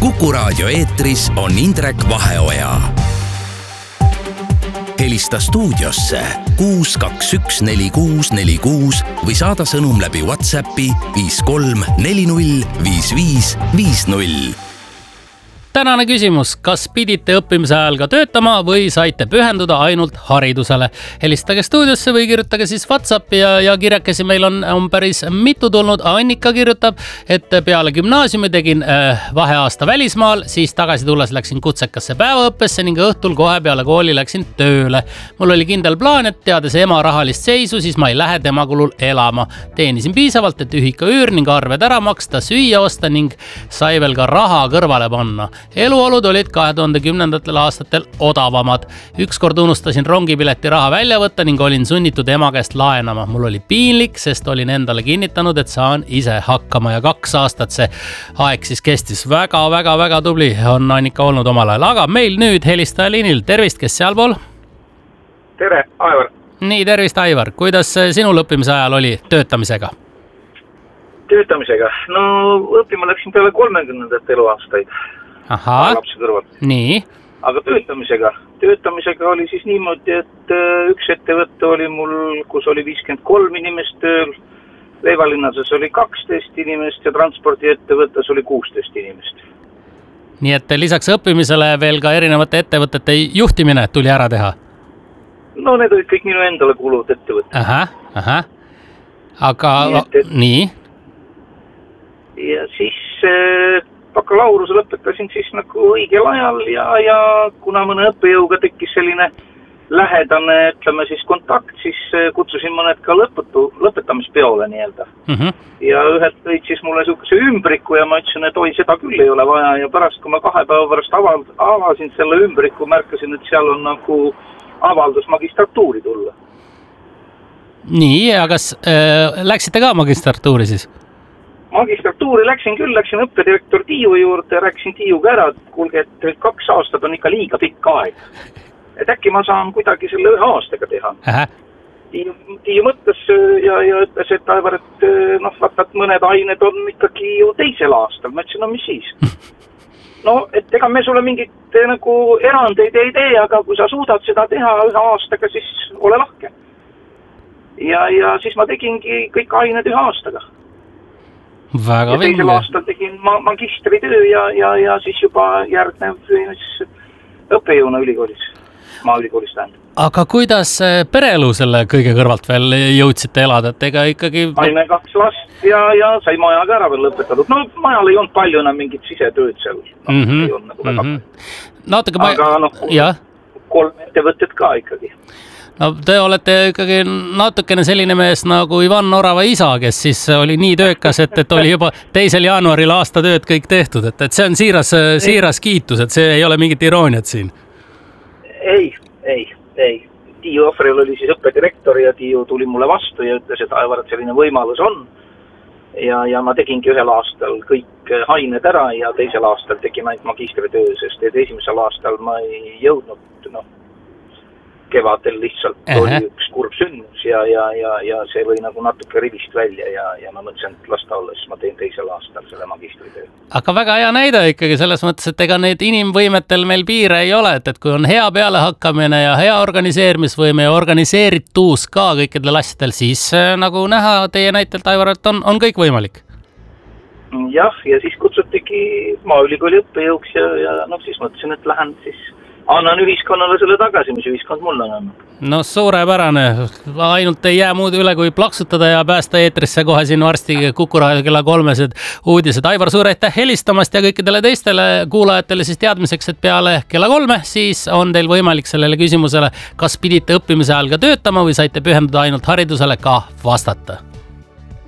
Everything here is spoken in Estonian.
Kuku Raadio eetris on Indrek Vaheoja. Helista stuudiosse 6214646 või saada sõnum läbi WhatsAppi 53405550. Tänane küsimus, kas pidite õppimise ajal ka töötama või saite pühenduda ainult haridusele? Helistage stuudiosse või kirjutage siis WhatsAppi ja kirjakesi meil on päris mitu tulnud. Annika kirjutab, et peale gümnaasiumi tegin vaheaasta välismaal, siis tagasi tulles läksin kutsekasse päevaõppesse ning õhtul kohe peale kooli läksin tööle. Mul oli kindel plaan, et teades ema rahalist seisu, siis ma ei lähe tema kulul elama. Teenisin piisavalt, et ühika üür ning arved ära maksta, süüa osta ning sai veel ka raha kõrvale panna. Eluolud olid 2010. aastatel odavamad. Ükskord unustasin rongipileti raha välja võtta ning olin sunnitud ema käest laenama. Mul oli piinlik, sest olin endale kinnitanud, et saan ise hakkama ja 2 aastat see aeg siis kestis. Väga tubli on Annika olnud omal ajal. Aga meil nüüd helistaja liinil. Tervist, kes sealpool? Tere, Aivar. Nii, tervist, Aivar. Kuidas sinul õppimise ajal oli töötamisega? Töötamisega? No õppima läksin peale 30. eluaastaid. Ahaa, nii. Aga töötamisega oli siis niimoodi, et üks ettevõtte oli mul, kus oli 53 inimest tööl, Leivalinnases oli 12 inimest ja transpordiettevõttes oli 16 inimest. Nii et lisaks õppimisele veel ka erinevate ettevõtete juhtimine tuli ära teha? No need olid kõik minu endale kuluvad ettevõtted. Ahah. Aga nii? Ja siis bakalaureuse lõpetasin siis nagu õigel ajal ja kuna mõne õppejõuga tekkis selline lähedane, ütleme siis kontakt, siis kutsusin mõned ka lõpetamispeole nii-öelda. Ja ühed tõid siis mulle sihukese ümbriku ja ma ütlesin, et oi, seda küll ei ole vaja ja pärast, kui ma 2 päeva pärast avasin selle ümbriku, märkasin, et seal on nagu avaldus magistratuuri tulla. Nii, aga kas läksite ka magistratuuri siis? Magistratuuri läksin õppedirektor Tiiu juurde, rääkisin Tiiuga ära, et kuulge, et 2 aastat on ikka liiga pikk aeg. Et äkki ma saan kuidagi selle 1 aastaga teha. Tiiu mõtles ja ütles, et Aivar, et vaata, et mõned ained on ikkagi ju 2. aastal. Ma ütlesin, no mis siis? No, et ega me sulle mingit nagu erandeid ei tee, aga kui sa suudad seda teha 1 aastaga, siis ole lahke. Ja siis ma tegingi kõik ained 1 aastaga. Väga ja 2. aastal tegin magistritöö ja siis juba järgnev õppejõuna ülikoolis, maaülikoolis tähendab. Aga kuidas pereelu selle kõige kõrvalt veel jõudsite elada, et ega ikkagi... Aine 2 last ja sai maja ka ära veel lõpetatud. No majal ei olnud palju enam mingit sisetööd seal. Ei olnud nagu väga palju. Aga 3 ettevõtted ka ikkagi. No te olete ikkagi natukene selline mees nagu Ivan Orava isa, kes siis oli nii töökas, et oli juba 2. jaanuaril aastatööd kõik tehtud. Et see on siiras kiitus, et see ei ole mingit irooniat siin. Ei. Tiiu Ohvril oli siis õppedirektor ja Tiiu tuli mulle vastu ja ütles, et Aivar, et selline võimalus on. Ja ma tegingi 1 aastal kõik ained ära ja 2. aastal tegin ainult magistritöö, sest 1. aastal ma ei jõudnud, kevadel lihtsalt oli üks kurb sündmus ja see või nagu natuke rivist välja ja ma mõtlesin, et las ta olla, siis ma teen 2. aastal selle magistritöö. Aga väga hea näide ikkagi selles mõttes, et ega need inimvõimetel meil piire ei ole, et kui on hea pealehakkamine ja hea organiseerimisvõime ja organiseeritus ka kõikidel asjadel, siis nagu näha teie näitelt, Aivar, et on kõik võimalik. Jah, ja siis kutsutigi maaülikooli õppejõuks ja siis mõtlesin, et lähen siis annan ühiskonnale selle tagasi, mis ühiskond mulle on andnud. No suurepärane. Ainult ei jää muud üle kui plaksutada ja päästa eetrisse kohe siin varsti Kuku Raadio kella 3 uudised. Aivar, suur aitäh helistamast ja kõikidele teistele kuulajatele siis teadmiseks, et peale kella 3 siis on teil võimalik sellele küsimusele, kas pidite õppimise ajal ka töötama või saite pühenduda ainult haridusele, ka vastata.